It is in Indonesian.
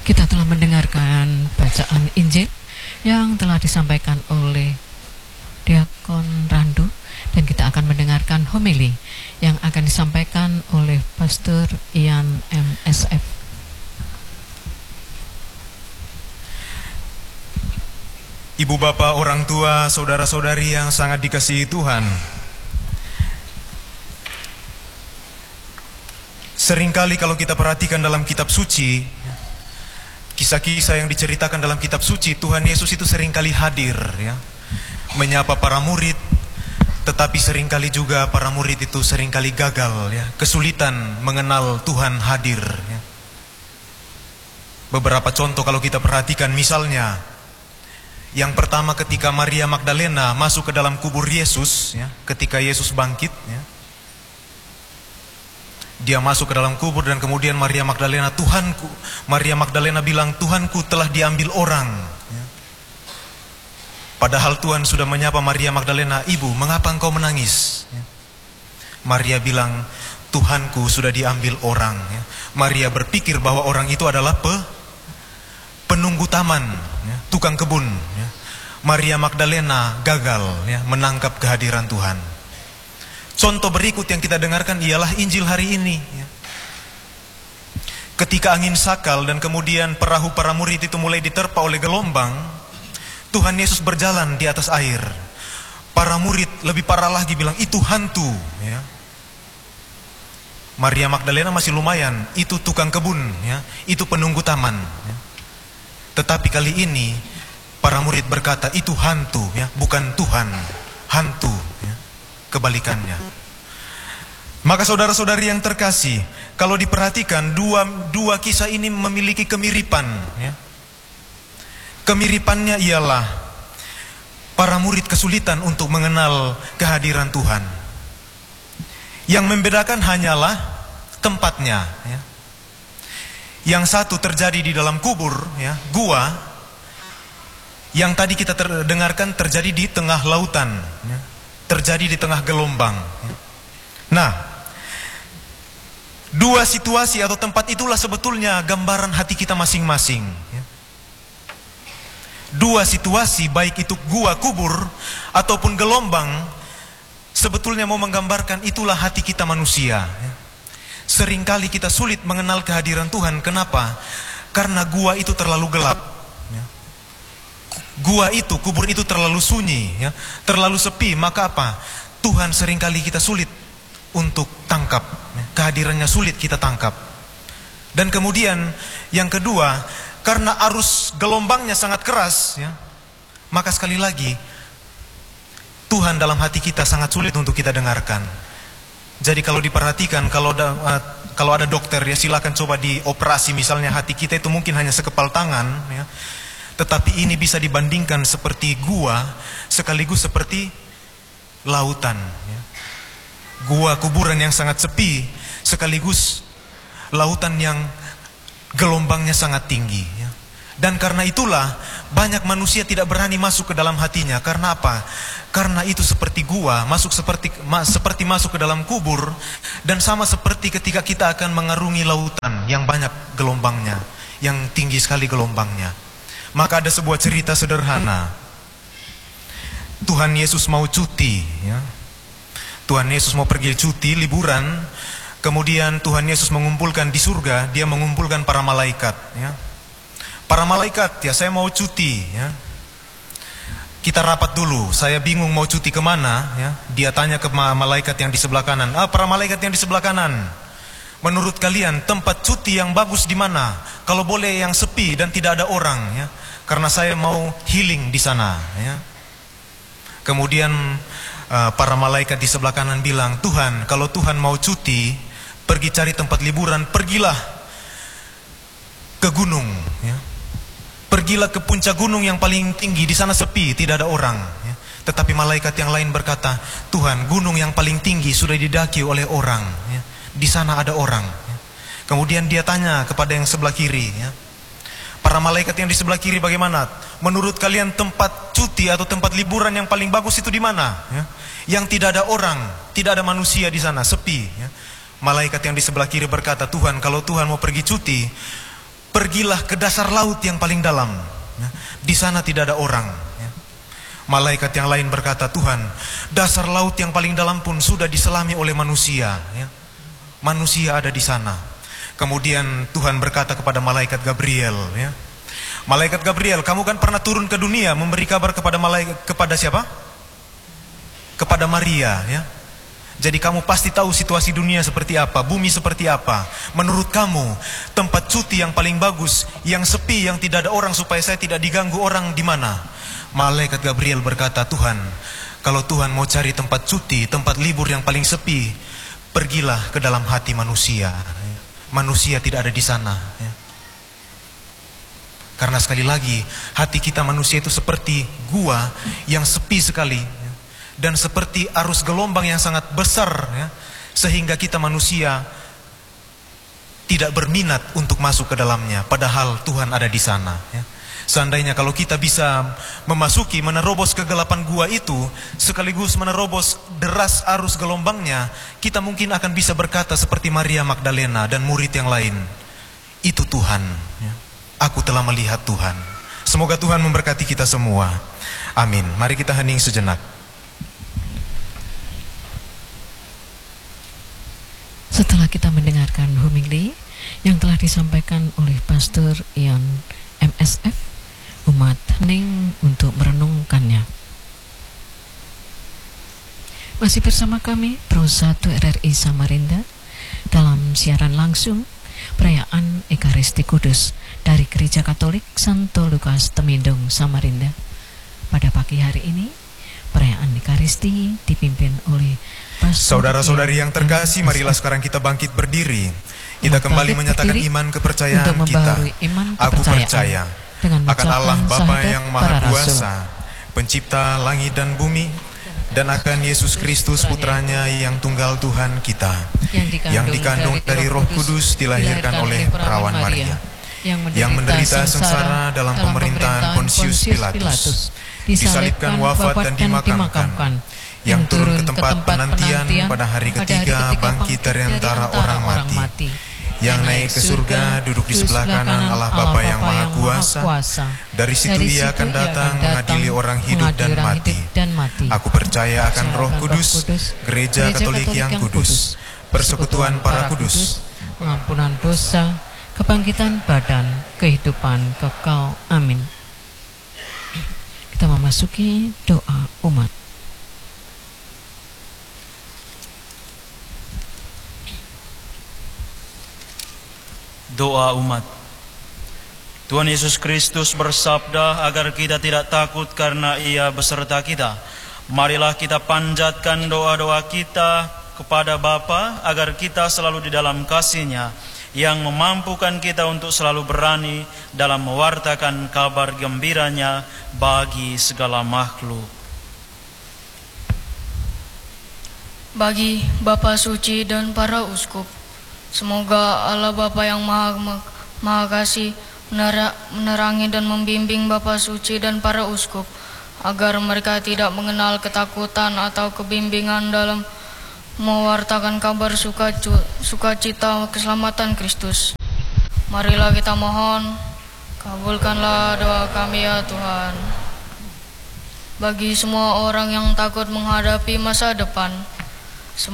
Kita telah mendengarkan bacaan Injil yang telah disampaikan oleh Diakon Randu, dan kita akan mendengarkan homili yang akan disampaikan oleh Pastor Ian MSF. Ibu bapak, orang tua, saudara-saudari yang sangat dikasihi Tuhan, seringkali kalau kita perhatikan dalam kitab suci, kisah-kisah yang diceritakan dalam kitab suci, Tuhan Yesus itu seringkali hadir, ya, menyapa para murid, tetapi seringkali juga para murid itu seringkali gagal, ya, kesulitan mengenal Tuhan hadir, ya. Beberapa contoh kalau kita perhatikan, misalnya yang pertama ketika Maria Magdalena masuk ke dalam kubur Yesus, ya, ketika Yesus bangkit, ya, dia masuk ke dalam kubur dan kemudian Maria Magdalena bilang, Tuhanku telah diambil orang, ya. Padahal Tuhan sudah menyapa Maria Magdalena, ibu, mengapa engkau menangis? Ya. Maria bilang, Tuhanku sudah diambil orang, ya. Maria berpikir bahwa orang itu adalah penunggu taman, ya, tukang kebun, ya. Maria Magdalena gagal, ya, menangkap kehadiran Tuhan. Contoh berikut yang kita dengarkan ialah Injil hari ini, ya. Ketika angin sakal dan kemudian perahu para murid itu mulai diterpa oleh gelombang, Tuhan Yesus berjalan di atas air. Para murid lebih parah lagi bilang, itu hantu, ya. Maria Magdalena masih lumayan, itu tukang kebun, ya, itu penunggu taman, ya. Tetapi kali ini para murid berkata, itu hantu, ya, bukan Tuhan, hantu, ya. Kebalikannya. Maka saudara-saudari yang terkasih, kalau diperhatikan dua kisah ini memiliki kemiripan, ya. Kemiripannya ialah para murid kesulitan untuk mengenal kehadiran Tuhan. Yang membedakan hanyalah tempatnya, ya. Yang satu terjadi di dalam kubur, ya, gua. Yang tadi kita dengarkan terjadi di tengah lautan, ya, terjadi di tengah gelombang, ya. Nah, dua situasi atau tempat itulah sebetulnya gambaran hati kita masing-masing, ya. Dua situasi, baik itu gua, kubur, ataupun gelombang, sebetulnya mau menggambarkan itulah hati kita manusia, ya. Seringkali kita sulit mengenal kehadiran Tuhan. Kenapa? Karena gua itu terlalu gelap, ya. Gua itu, kubur itu terlalu sunyi, ya, terlalu sepi. Maka apa? Tuhan seringkali kita sulit untuk tangkap, ya. Kehadirannya sulit kita tangkap. Dan kemudian yang kedua, karena arus gelombangnya sangat keras, ya, maka sekali lagi Tuhan dalam hati kita sangat sulit untuk kita dengarkan. Jadi kalau diperhatikan, kalau ada dokter, ya, silakan coba dioperasi misalnya hati kita itu mungkin hanya sekepal tangan, ya. Tetapi ini bisa dibandingkan seperti gua sekaligus seperti lautan, ya. Gua kuburan yang sangat sepi sekaligus lautan yang gelombangnya sangat tinggi, ya. Dan karena itulah banyak manusia tidak berani masuk ke dalam hatinya. Karena apa? Karena itu seperti gua, seperti masuk ke dalam kubur, dan sama seperti ketika kita akan mengarungi lautan yang banyak gelombangnya, yang tinggi sekali gelombangnya. Maka ada sebuah cerita sederhana. Tuhan Yesus mau cuti, ya. Tuhan Yesus mau pergi cuti, liburan. Kemudian Tuhan Yesus mengumpulkan di surga, dia mengumpulkan para malaikat, ya. Para malaikat, ya, saya mau cuti, ya. Kita rapat dulu, saya bingung mau cuti kemana, ya. Dia tanya ke malaikat yang di sebelah kanan. Para malaikat yang di sebelah kanan, menurut kalian tempat cuti yang bagus di mana? Kalau boleh yang sepi dan tidak ada orang, ya. Karena saya mau healing di sana, ya. Kemudian para malaikat di sebelah kanan bilang, Tuhan, kalau Tuhan mau cuti, pergi cari tempat liburan, pergilah ke gunung, ya. Pergilah ke puncak gunung yang paling tinggi, di sana sepi, tidak ada orang, ya. Tetapi malaikat yang lain berkata, Tuhan, gunung yang paling tinggi sudah didaki oleh orang, ya. Di sana ada orang, ya. Kemudian dia tanya kepada yang sebelah kiri, ya. Para malaikat yang di sebelah kiri bagaimana? Menurut kalian tempat cuti atau tempat liburan yang paling bagus itu di mana, ya? Yang tidak ada orang, tidak ada manusia di sana, sepi, ya. Malaikat yang di sebelah kiri berkata, Tuhan, kalau Tuhan mau pergi cuti, pergilah ke dasar laut yang paling dalam. Ya. Di sana tidak ada orang. Ya. Malaikat yang lain berkata, Tuhan, dasar laut yang paling dalam pun sudah diselami oleh manusia. Ya. Manusia ada di sana. Kemudian Tuhan berkata kepada malaikat Gabriel, ya, malaikat Gabriel, kamu kan pernah turun ke dunia memberi kabar kepada siapa? Kepada Maria, ya. Jadi kamu pasti tahu situasi dunia seperti apa, bumi seperti apa. Menurut kamu, tempat cuti yang paling bagus, yang sepi, yang tidak ada orang supaya saya tidak diganggu orang di mana? Malaikat Gabriel berkata, Tuhan, kalau Tuhan mau cari tempat cuti, tempat libur yang paling sepi, pergilah ke dalam hati manusia. Manusia tidak ada di sana. Ya. Karena sekali lagi, hati kita manusia itu seperti gua yang sepi sekali, ya. Dan seperti arus gelombang yang sangat besar, ya. Sehingga kita manusia tidak berminat untuk masuk ke dalamnya, padahal Tuhan ada di sana. Ya. Seandainya kalau kita bisa menerobos kegelapan gua itu, sekaligus menerobos deras arus gelombangnya, kita mungkin akan bisa berkata seperti Maria Magdalena dan murid yang lain, itu Tuhan, ya. Aku telah melihat Tuhan. Semoga Tuhan memberkati kita semua. Amin. Mari kita hening sejenak. Setelah kita mendengarkan homili yang telah disampaikan oleh Pastor Ian MSF, umat hening untuk merenungkannya. Masih bersama kami Pro 1 RRI Samarinda dalam siaran langsung perayaan Ekaristi Kudus dari Gereja Katolik Santo Lukas Temindung Samarinda. Pada pagi hari ini perayaan Ekaristi dipimpin oleh Pastor. Saudara-saudari yang terkasih, marilah sekarang kita bangkit berdiri. Kita kembali menyatakan iman kepercayaan kita. Aku percaya akan Allah Bapa yang Maha Kuasa, Pencipta langit dan bumi, dan akan Yesus Kristus Putranya yang tunggal Tuhan kita, yang dikandung dari Roh Kudus, dilahirkan oleh perawan Maria, yang menderita sengsara dalam pemerintahan Pontius Pilatus, disalibkan, wafat dan dimakamkan, yang turun ke tempat penantian, pada hari ketiga bangkit dari antara orang mati, yang naik ke surga, duduk di sebelah kanan Allah Bapa yang Maha Kuasa. Dari situ Ia akan datang mengadili orang hidup dan mati. Aku percaya akan Roh Kudus, Gereja Katolik yang kudus, persekutuan para kudus, pengampunan dosa, kebangkitan badan, kehidupan kekal. Amin. Kita memasuki doa umat. Doa umat. Tuhan Yesus Kristus bersabda agar kita tidak takut karena Ia beserta kita. Marilah kita panjatkan doa-doa kita kepada Bapa agar kita selalu di dalam kasih-Nya yang memampukan kita untuk selalu berani dalam mewartakan kabar gembiranya bagi segala makhluk. Bagi Bapa Suci dan para uskup, semoga Allah Bapa yang Maha Kasih menerangi dan membimbing Bapa Suci dan para uskup, agar mereka tidak mengenal ketakutan atau kebimbingan dalam mewartakan kabar sukacita keselamatan Kristus. Marilah kita mohon, kabulkanlah doa kami ya Tuhan. Bagi semua orang yang takut menghadapi masa depan,